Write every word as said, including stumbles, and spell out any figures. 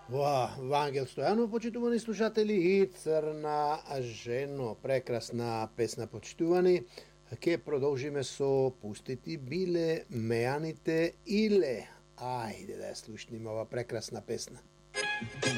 Ва, Вангел Стојанов, почитувани слушатели, и Црна жено, прекрасна песна, почитувани. Ке продолжиме со Пустити биле мејаните иле. Ајде да ја слушнеме ова прекрасна песна.